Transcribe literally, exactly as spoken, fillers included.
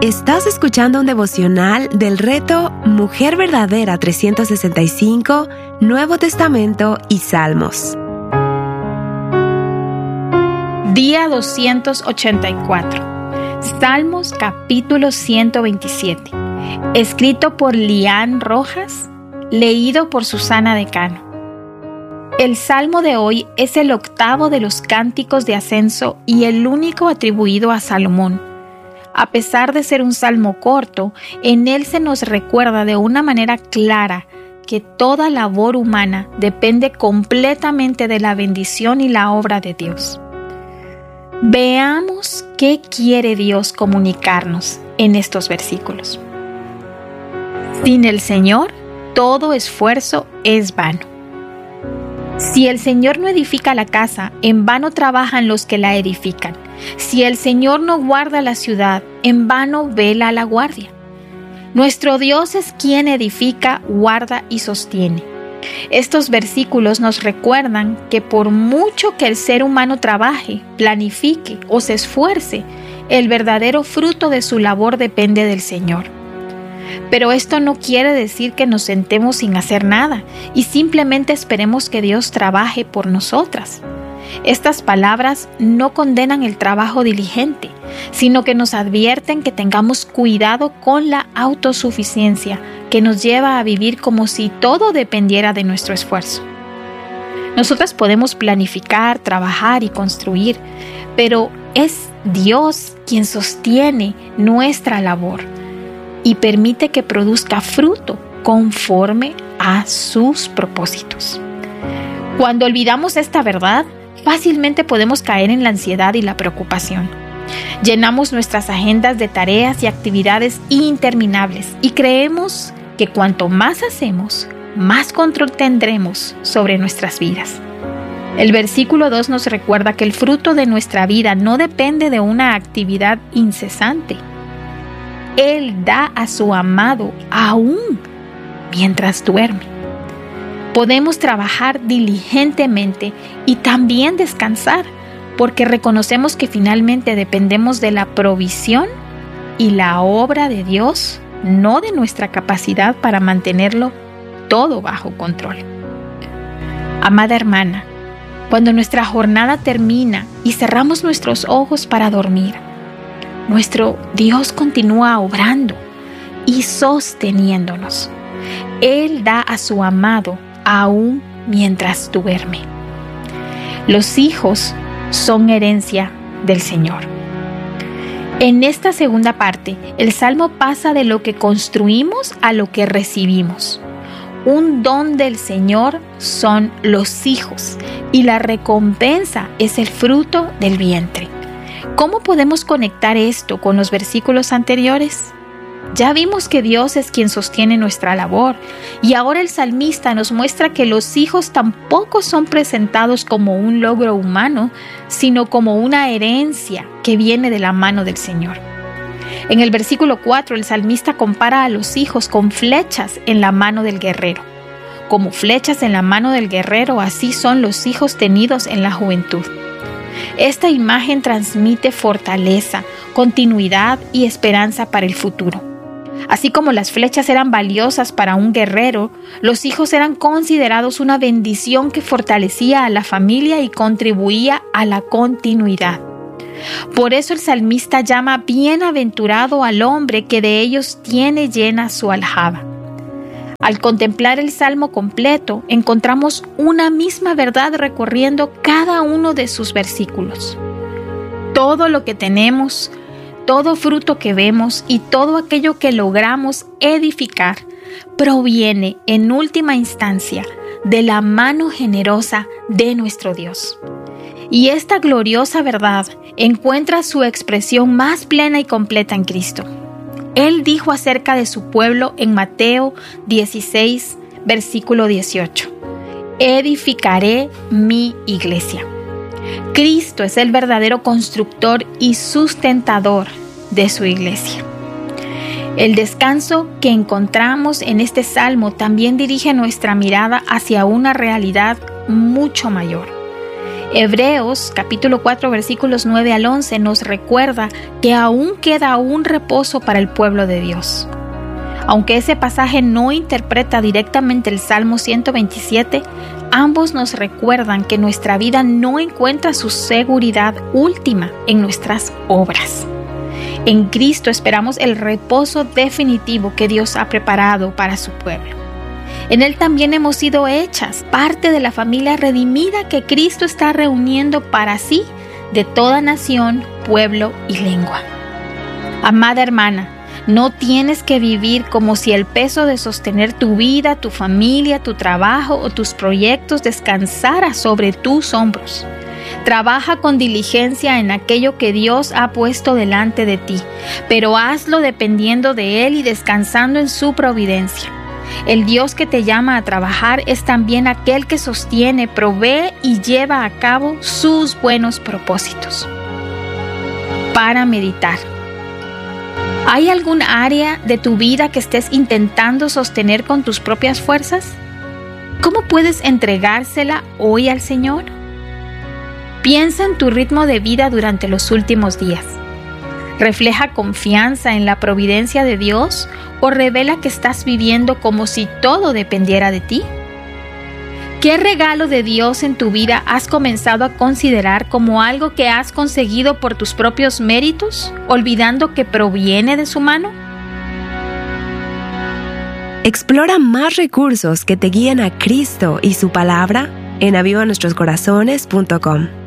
Estás escuchando un devocional del reto Mujer Verdadera trescientos sesenta y cinco, Nuevo Testamento y Salmos. Día doscientos ochenta y cuatro. Salmos capítulo ciento veintisiete. Escrito por Lian Rojas, leído por Susana Decano. El salmo de hoy es el octavo de los cánticos de ascenso y el único atribuido a Salomón. A pesar de ser un salmo corto, en él se nos recuerda de una manera clara que toda labor humana depende completamente de la bendición y la obra de Dios. Veamos qué quiere Dios comunicarnos en estos versículos. Sin el Señor, todo esfuerzo es vano. Si el Señor no edifica la casa, en vano trabajan los que la edifican. Si el Señor no guarda la ciudad, en vano vela a la guardia. Nuestro Dios es quien edifica, guarda y sostiene. Estos versículos nos recuerdan que por mucho que el ser humano trabaje, planifique o se esfuerce, el verdadero fruto de su labor depende del Señor. Pero esto no quiere decir que nos sentemos sin hacer nada y simplemente esperemos que Dios trabaje por nosotras. Estas palabras no condenan el trabajo diligente, sino que nos advierten que tengamos cuidado con la autosuficiencia que nos lleva a vivir como si todo dependiera de nuestro esfuerzo. Nosotras podemos planificar, trabajar y construir, pero es Dios quien sostiene nuestra labor y permite que produzca fruto conforme a sus propósitos. Cuando olvidamos esta verdad, fácilmente podemos caer en la ansiedad y la preocupación. Llenamos nuestras agendas de tareas y actividades interminables y creemos que cuanto más hacemos, más control tendremos sobre nuestras vidas. El versículo dos nos recuerda que el fruto de nuestra vida no depende de una actividad incesante. Él da a su amado aún mientras duerme. Podemos trabajar diligentemente y también descansar, porque reconocemos que finalmente dependemos de la provisión y la obra de Dios, no de nuestra capacidad para mantenerlo todo bajo control. Amada hermana, cuando nuestra jornada termina y cerramos nuestros ojos para dormir, nuestro Dios continúa obrando y sosteniéndonos. Él da a su amado aún mientras duerme. Los hijos son herencia del Señor. En esta segunda parte, el Salmo pasa de lo que construimos a lo que recibimos. Un don del Señor son los hijos y la recompensa es el fruto del vientre. ¿Cómo podemos conectar esto con los versículos anteriores? Ya vimos que Dios es quien sostiene nuestra labor y ahora el salmista nos muestra que los hijos tampoco son presentados como un logro humano, sino como una herencia que viene de la mano del Señor. En el versículo cuatro, el salmista compara a los hijos con flechas en la mano del guerrero. Como flechas en la mano del guerrero, así son los hijos tenidos en la juventud. Esta imagen transmite fortaleza, continuidad y esperanza para el futuro. Así como las flechas eran valiosas para un guerrero, los hijos eran considerados una bendición que fortalecía a la familia y contribuía a la continuidad. Por eso el salmista llama bienaventurado al hombre que de ellos tiene llena su aljaba. Al contemplar el salmo completo, encontramos una misma verdad recorriendo cada uno de sus versículos. Todo lo que tenemos, todo fruto que vemos y todo aquello que logramos edificar proviene en última instancia de la mano generosa de nuestro Dios. Y esta gloriosa verdad encuentra su expresión más plena y completa en Cristo. Él dijo acerca de su pueblo en Mateo dieciséis, versículo dieciocho: edificaré mi iglesia. Cristo es el verdadero constructor y sustentador de su iglesia. El descanso que encontramos en este salmo también dirige nuestra mirada hacia una realidad mucho mayor. Hebreos capítulo cuatro versículos nueve al once nos recuerda que aún queda un reposo para el pueblo de Dios. Aunque ese pasaje no interpreta directamente el Salmo ciento veintisiete, ambos nos recuerdan que nuestra vida no encuentra su seguridad última en nuestras obras. En Cristo esperamos el reposo definitivo que Dios ha preparado para su pueblo. En Él también hemos sido hechas parte de la familia redimida que Cristo está reuniendo para sí de toda nación, pueblo y lengua. Amada hermana, no tienes que vivir como si el peso de sostener tu vida, tu familia, tu trabajo o tus proyectos descansara sobre tus hombros. Trabaja con diligencia en aquello que Dios ha puesto delante de ti, pero hazlo dependiendo de Él y descansando en su providencia. El Dios que te llama a trabajar es también aquel que sostiene, provee y lleva a cabo sus buenos propósitos. Para meditar. ¿Hay algún área de tu vida que estés intentando sostener con tus propias fuerzas? ¿Cómo puedes entregársela hoy al Señor? Piensa en tu ritmo de vida durante los últimos días. ¿Refleja confianza en la providencia de Dios o revela que estás viviendo como si todo dependiera de ti? ¿Qué regalo de Dios en tu vida has comenzado a considerar como algo que has conseguido por tus propios méritos, olvidando que proviene de su mano? Explora más recursos que te guíen a Cristo y su palabra en aviva nuestros corazones punto com.